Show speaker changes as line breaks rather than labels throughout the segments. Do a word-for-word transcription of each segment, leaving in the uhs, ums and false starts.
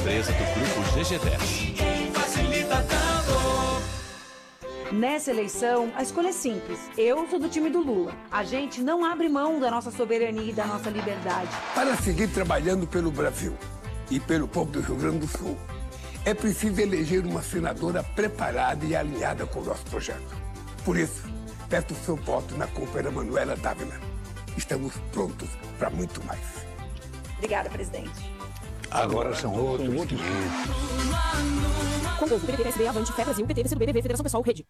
empresa do Grupo G G dez.
Nessa eleição, a escolha é simples. Eu sou do time do Lula. A gente não abre mão da nossa soberania e da nossa liberdade.
Para seguir trabalhando pelo Brasil e pelo povo do Rio Grande do Sul, é preciso eleger uma senadora preparada e alinhada com o nosso projeto. Por isso, peço o seu voto na companheira Manuela Dávila. Estamos prontos para muito mais.
Obrigada, presidente.
Agora são outros quinhentos.
Com o P T, P S D, Avante, Fé Brasil, P T, P C do B B V, Federação Pessoal, Rede.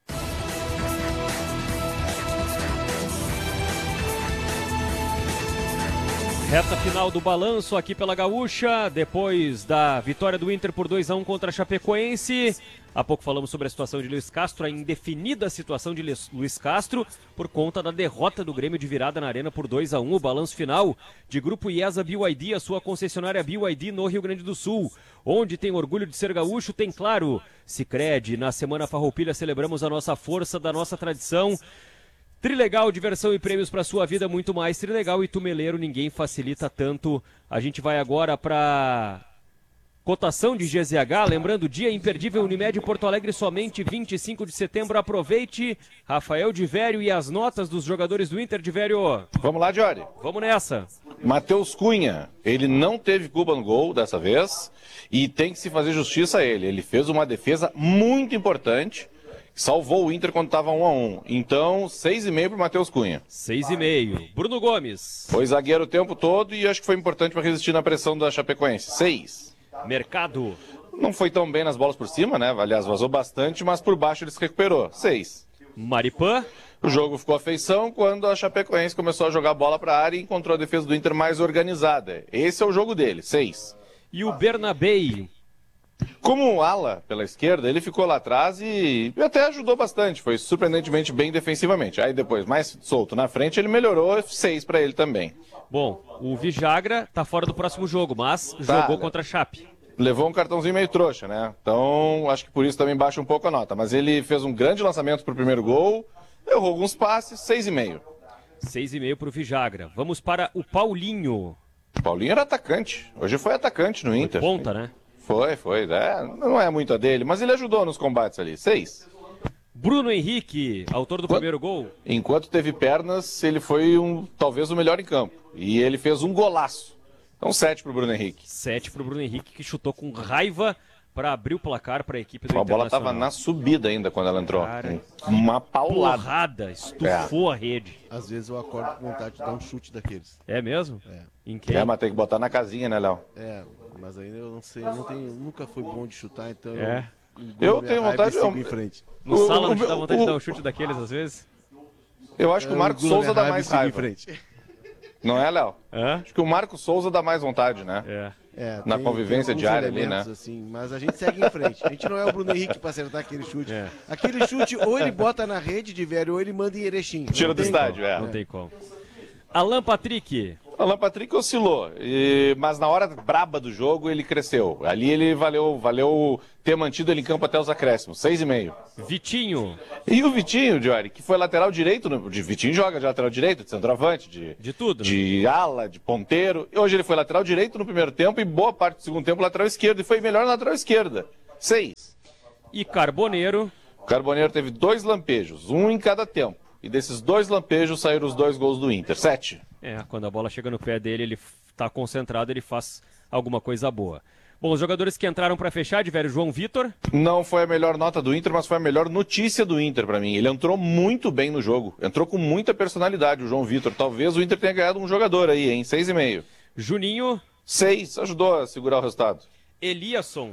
Reta final do balanço aqui pela Gaúcha, depois da vitória do Inter por dois a um contra a Chapecoense. Há pouco falamos sobre a situação de Luiz Castro, a indefinida situação de Luiz Castro, por conta da derrota do Grêmio de virada na Arena por dois a um. O balanço final de Grupo IESA B Y D, a sua concessionária B Y D no Rio Grande do Sul. Onde tem orgulho de ser gaúcho, tem claro. Sicredi, na Semana Farroupilha celebramos a nossa força, da nossa tradição. Trilegal, diversão e prêmios para sua vida, muito mais. Trilegal e Tumeleiro, ninguém facilita tanto. A gente vai agora para cotação de G Z H, lembrando, dia imperdível Unimed Porto Alegre, somente vinte e cinco de setembro. Aproveite. Rafael de Vério e as notas dos jogadores do Inter. De Vério.
Vamos lá, Diori.
Vamos nessa.
Matheus Cunha, ele não teve culpa no gol dessa vez e tem que se fazer justiça a ele. Ele fez uma defesa muito importante. Salvou o Inter quando estava um a um. Então, seis e meio para o Matheus Cunha.
seis e meio. Bruno Gomes.
Foi zagueiro o tempo todo e acho que foi importante para resistir na pressão da Chapecoense. seis.
Mercado.
Não foi tão bem nas bolas por cima, né? Aliás, vazou bastante, mas por baixo ele se recuperou. seis.
Maripã.
O jogo ficou a feição quando a Chapecoense começou a jogar a bola para a área e encontrou a defesa do Inter mais organizada. Esse é o jogo dele. seis.
E o Bernabei.
Como um ala pela esquerda, ele ficou lá atrás e até ajudou bastante. Foi surpreendentemente bem defensivamente. Aí depois, mais solto na frente, ele melhorou. seis para ele também.
Bom, o Vijagra tá fora do próximo jogo, mas
Tá,
jogou
né?
contra a Chape.
Levou um cartãozinho meio trouxa, né? Então, acho que por isso também baixa um pouco a nota. Mas ele fez um grande lançamento pro primeiro gol, errou alguns passes, seis e meio.
seis e meio pro Vijagra. Vamos para o Paulinho.
O Paulinho era atacante. Hoje foi atacante no Inter.
Ponta, né?
Foi, foi. É, não é muito a dele, mas ele ajudou nos combates ali. Seis.
Bruno Henrique, autor do
Quanto?
primeiro gol.
Enquanto teve pernas, ele foi um, talvez o melhor em campo. E ele fez um golaço. Então, sete pro Bruno Henrique.
sete pro Bruno Henrique, que chutou com raiva para abrir o placar para a equipe do
A bola
Internacional.
estava na subida ainda quando ela entrou.
Cara,
Uma paulada.
Porrada, estufou a rede.
Às vezes eu acordo com vontade de dar um chute daqueles.
É mesmo?
É.
Em quem?
É, mas tem que botar na casinha, né, Léo?
É, mas ainda eu não sei, eu não tenho, nunca fui bom de chutar, então
É.
Eu
eu
tenho
minha raiva
vontade-
e sigo
eu-
em frente.
No
O-
sala
o-
não te dá
o-
vontade de
o-
dar um chute daqueles às vezes?
Eu acho que o Marco
engulo a
Souza
minha
dá mais
e sigo em
raiva.
frente.
Não é, Léo?
Hã?
Acho que o Marco Souza dá mais vontade, né?
É.
É,
Na convivência
alguns
diária ali,
elementos,
né?
Assim, mas a gente segue em frente. A gente não é o Bruno Henrique para acertar aquele chute.
É.
Aquele chute, ou ele bota na rede de velho, ou ele manda em Erechim.
Tira
Não
do
tem
estádio,
como.
é.
Não tem como. Alan Patrick.
Alan Patrick oscilou, e- mas na hora braba do jogo ele cresceu. Ali ele valeu, valeu ter mantido ele em campo até os acréscimos, seis e meio.
Vitinho.
E o Vitinho, Diori, que foi lateral direito, no, de Vitinho joga de lateral direito, de centroavante, de,
De tudo, né?
de ala, de ponteiro. E hoje ele foi lateral direito no primeiro tempo e boa parte do segundo tempo lateral esquerdo. E foi melhor na lateral esquerda, seis.
E Carboneiro.
O Carboneiro teve dois lampejos, um em cada tempo. E desses dois lampejos saíram os dois gols do Inter, sete.
É, quando a bola chega no pé dele, ele tá concentrado, ele faz alguma coisa boa. Bom, os jogadores que entraram para fechar, de velho João Vitor.
Não foi a melhor nota do Inter, mas foi a melhor notícia do Inter pra mim. Ele entrou muito bem no jogo. Entrou com muita personalidade, o João Vitor. Talvez o Inter tenha ganhado um jogador aí, hein? Seis e meio.
Juninho.
Seis, ajudou a segurar o resultado.
Eliasson.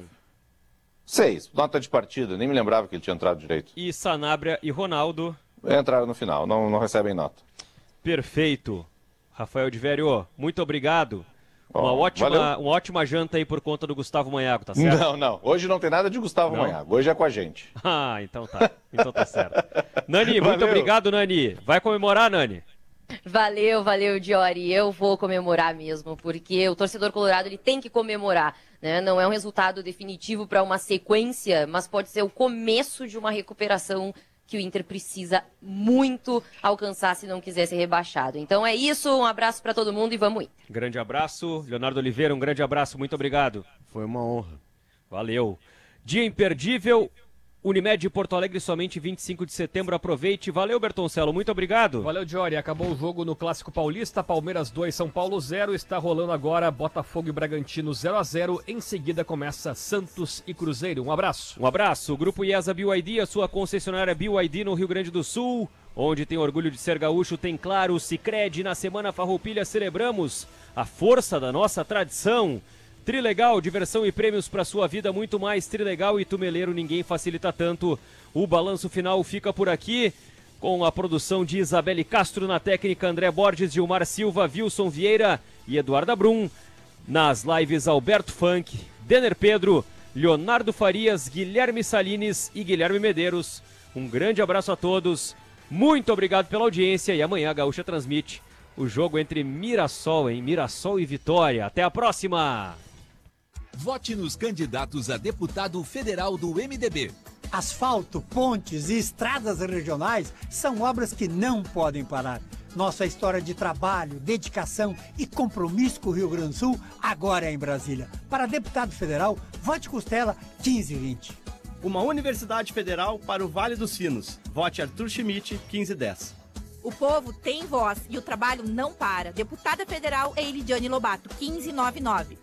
Seis, nota de partida. Nem me lembrava que ele tinha entrado direito.
E Sanabria e Ronaldo.
Entraram no final, não, não recebem nota.
Perfeito. Rafael de Vério, muito obrigado. Uma,
Ó,
ótima,
valeu.
uma ótima janta aí por conta do Gustavo Manhago, tá certo?
Não, não. Hoje não tem nada de Gustavo
Não?
Manhago. Hoje é com a gente.
Ah, então tá. Então tá certo. Nani, muito
Valeu.
obrigado, Nani. Vai comemorar, Nani?
Valeu, valeu, Diori. Eu vou comemorar mesmo, porque o torcedor colorado ele tem que comemorar, né? Não é um resultado definitivo para uma sequência, mas pode ser o começo de uma recuperação que o Inter precisa muito alcançar se não quiser ser rebaixado. Então é isso, um abraço para todo mundo e vamos Inter.
Grande abraço. Leonardo Oliveira, um grande abraço, muito obrigado.
Foi uma honra.
Valeu. Dia imperdível, Unimed Porto Alegre, somente vinte e cinco de setembro, aproveite. Valeu, Bertoncello, muito obrigado.
Valeu, Diori. Acabou o jogo no Clássico Paulista, Palmeiras dois, São Paulo zero. Está rolando agora Botafogo e Bragantino zero a zero. Em seguida começa Santos e Cruzeiro. Um abraço.
Um abraço. O Grupo IESA B Y D, a sua concessionária B Y D no Rio Grande do Sul, onde tem orgulho de ser gaúcho, tem claro o Sicredi. Na Semana Farroupilha celebramos a força da nossa tradição. Trilegal, diversão e prêmios para sua vida, muito mais. Trilegal e Tumeleiro, ninguém facilita tanto. O balanço final fica por aqui, com a produção de Isabelle Castro, na técnica André Borges, Gilmar Silva, Wilson Vieira e Eduarda Brum. Nas lives Alberto Funk, Denner Pedro, Leonardo Farias, Guilherme Salines e Guilherme Medeiros. Um grande abraço a todos, muito obrigado pela audiência e amanhã a Gaúcha transmite o jogo entre Mirassol, hein? Mirassol e Vitória. Até a próxima!
Vote nos candidatos a deputado federal do M D B.
Asfalto, pontes e estradas regionais são obras que não podem parar. Nossa história de trabalho, dedicação e compromisso com o Rio Grande do Sul agora é em Brasília. Para deputado federal, vote Costela quinze vinte.
Uma universidade federal para o Vale dos Sinos. Vote Arthur Schmidt quinze dez.
O povo tem voz e o trabalho não para. Deputada federal é Elidiane Lobato, quinze noventa e nove.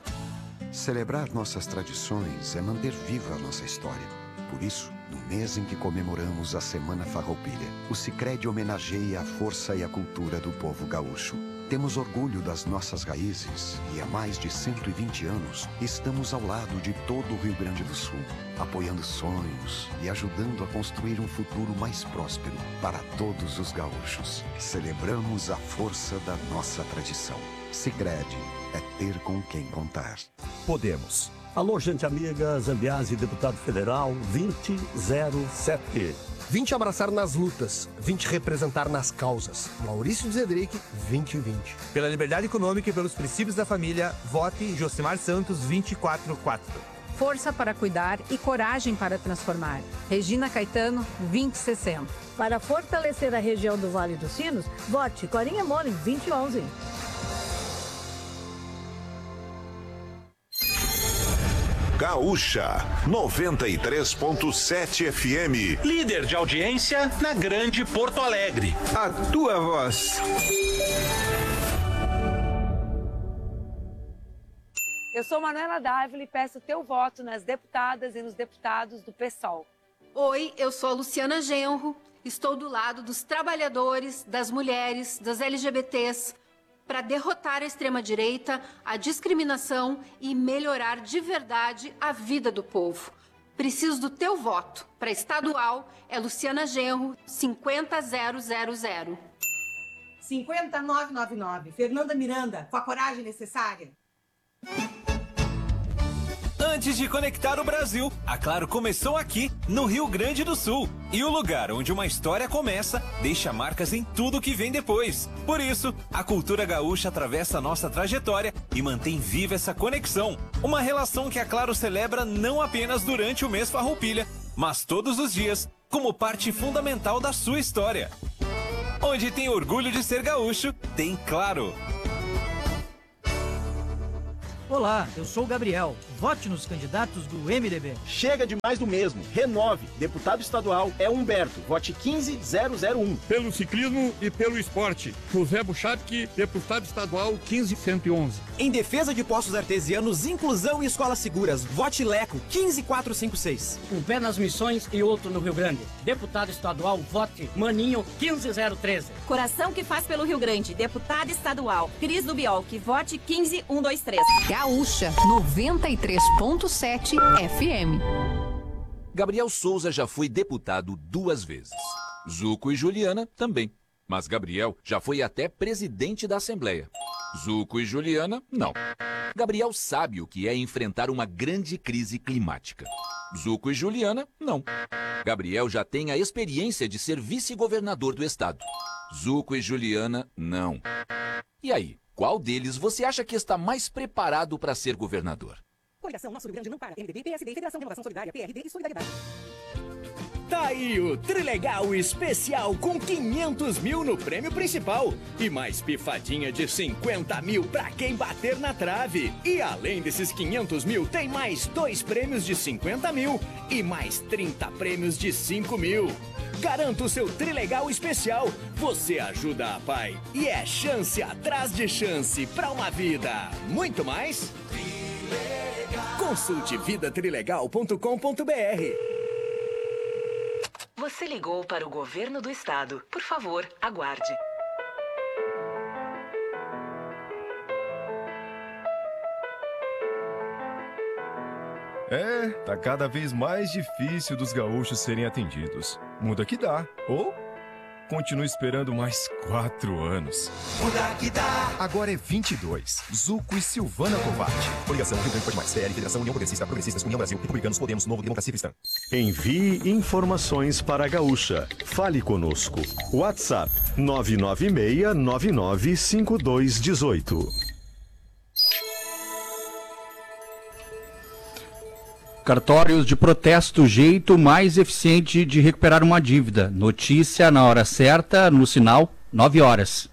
Celebrar nossas tradições é manter viva a nossa história. Por isso, no mês em que comemoramos a Semana Farroupilha, o Sicredi homenageia a força e a cultura do povo gaúcho. Temos orgulho das nossas raízes e há mais de cento e vinte anos estamos ao lado de todo o Rio Grande do Sul, apoiando sonhos e ajudando a construir um futuro mais próspero para todos os gaúchos. Celebramos a força da nossa tradição. Sicredi é ter com quem contar.
Podemos. Alô, gente amiga, Zambiase, deputado federal, vinte zero sete.
Vim te abraçar nas lutas, vim te representar nas causas. Maurício Zedric, vinte vinte.
Pela liberdade econômica e pelos princípios da família, vote Josimar Santos vinte e quatro quatro.
Força para cuidar e coragem para transformar. Regina Caetano, vinte sessenta.
Para fortalecer a região do Vale dos Sinos, vote Corinha Mole, vinte onze.
Gaúcha, noventa e três ponto sete F M.
Líder de audiência na Grande Porto Alegre.
A tua voz.
Eu sou Manuela Dávila e peço teu voto nas deputadas e nos deputados do PSOL.
Oi, eu sou a Luciana Genro. Estou do lado dos trabalhadores, das mulheres, das L G B Ts, para derrotar a extrema-direita, a discriminação e melhorar de verdade a vida do povo. Preciso do teu voto. Para estadual, é Luciana Genro, cinquenta zero zero zero.
cinquenta nove noventa e nove. Fernanda Miranda, com a coragem necessária.
Antes de conectar o Brasil, a Claro começou aqui, no Rio Grande do Sul. E o lugar onde uma história começa, deixa marcas em tudo que vem depois. Por isso, a cultura gaúcha atravessa a nossa trajetória e mantém viva essa conexão. Uma relação que a Claro celebra não apenas durante o mês Farroupilha, mas todos os dias, como parte fundamental da sua história. Onde tem orgulho de ser gaúcho, tem Claro.
Olá, eu sou o Gabriel. Vote nos candidatos do M D B.
Chega de mais do mesmo. Renove. Deputado estadual é Humberto. Vote quinze zero zero um.
Pelo ciclismo e pelo esporte. José Buchatki, deputado estadual quinze cento e onze.
Em defesa de poços artesianos, inclusão e escolas seguras. Vote Leco quinze quatro cinco seis.
Um pé nas missões e outro no Rio Grande. Deputado estadual, vote Maninho quinze zero treze.
Coração que faz pelo Rio Grande. Deputado estadual, Cris do Biolque. Vote quinze um dois três.
Gaúcha, noventa e três ponto sete F M.
Gabriel Souza já foi deputado duas vezes. Zuco e Juliana também. Mas Gabriel já foi até presidente da Assembleia. Zuco e Juliana, não. Gabriel sabe o que é enfrentar uma grande crise climática. Zuco e Juliana, não. Gabriel já tem a experiência de ser vice-governador do estado. Zuco e Juliana, não. E aí? Qual deles você acha que está mais preparado para ser governador?
Coligação Nosso Rio Grande não para. M D B, P S D, Federação de Renovação Solidária, P R D e Solidariedade.
Tá aí o Trilegal Especial com quinhentos mil no prêmio principal e mais pifadinha de cinquenta mil pra quem bater na trave. E além desses quinhentos mil, tem mais dois prêmios de cinquenta mil e mais trinta prêmios de cinco mil. Garanta o seu Trilegal Especial. Você ajuda a pai e é chance atrás de chance pra uma vida. Muito mais? Trilegal. Consulte vida trilegal ponto com ponto br.
Você ligou para o governo do estado. Por favor, aguarde.
É, tá cada vez mais difícil dos gaúchos serem atendidos. Muda que dá, ou continue esperando mais quatro anos.
Muda que dá.
Agora é vinte e dois. Zuco e Silvana Covatti. Coligação Rio Grande Pode Mais. P L, Federação União Progressista, Progressistas, União Brasil, Republicanos, Podemos, Novo, Democracia Cristã.
Envie informações para a Gaúcha. Fale conosco. WhatsApp nove nove seis nove nove cinco dois um oito.
Cartórios de protesto, jeito mais eficiente de recuperar uma dívida. Notícia na hora certa, no sinal, nove horas.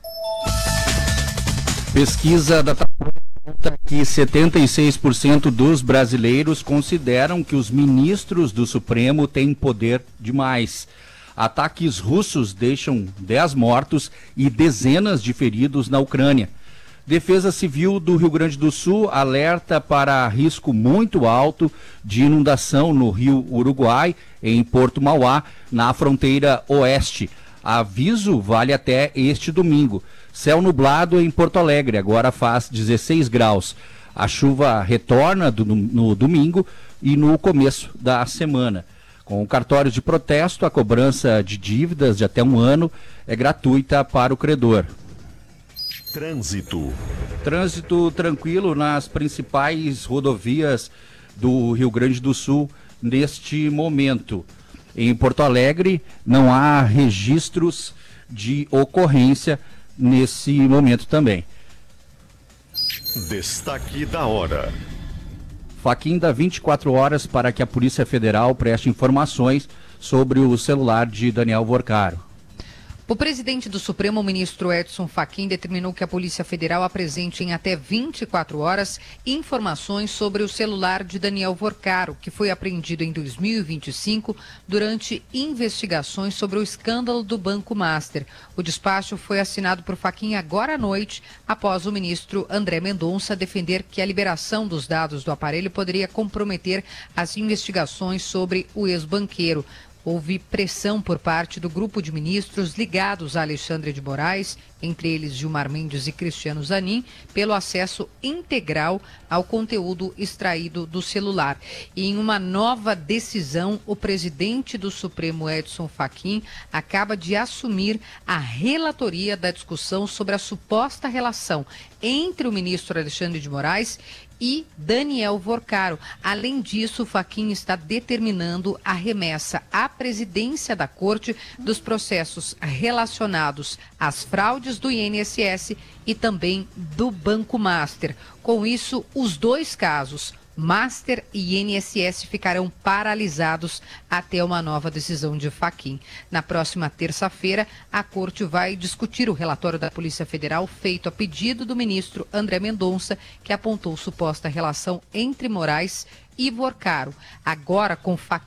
Pesquisa da aponta que setenta e seis por cento dos brasileiros consideram que os ministros do Supremo têm poder demais. Ataques russos deixam dez mortos e dezenas de feridos na Ucrânia. Defesa Civil do Rio Grande do Sul alerta para risco muito alto de inundação no Rio Uruguai, em Porto Mauá, na fronteira oeste. Aviso vale até este domingo. Céu nublado em Porto Alegre, agora faz dezesseis graus. A chuva retorna do, no domingo e no começo da semana. Com cartórios de protesto, a cobrança de dívidas de até um ano é gratuita para o credor.
Trânsito.
Trânsito tranquilo nas principais rodovias do Rio Grande do Sul neste momento. Em Porto Alegre não há registros de ocorrência nesse momento também.
Destaque da hora.
Faquin dá vinte e quatro horas para que a Polícia Federal preste informações sobre o celular de Daniel Vorcaro.
O presidente do Supremo, ministro Edson Fachin, determinou que a Polícia Federal apresente em até vinte e quatro horas informações sobre o celular de Daniel Vorcaro, que foi apreendido em dois mil e vinte e cinco durante investigações sobre o escândalo do Banco Master. O despacho foi assinado por Fachin agora à noite, após o ministro André Mendonça defender que a liberação dos dados do aparelho poderia comprometer as investigações sobre o ex-banqueiro. Houve pressão por parte do grupo de ministros ligados a Alexandre de Moraes, entre eles Gilmar Mendes e Cristiano Zanin, pelo acesso integral ao conteúdo extraído do celular. E em uma nova decisão, o presidente do Supremo, Edson Fachin, acaba de assumir a relatoria da discussão sobre a suposta relação entre o ministro Alexandre de Moraes e Daniel Vorcaro. Além disso, Fachin está determinando a remessa à presidência da Corte dos processos relacionados às fraudes do I N S S e também do Banco Master. Com isso, os dois casos, Master e I N S S, ficarão paralisados até uma nova decisão de Fachin. Na próxima terça-feira, a Corte vai discutir o relatório da Polícia Federal feito a pedido do ministro André Mendonça, que apontou suposta relação entre Moraes e Vorcaro. Agora, com Fachin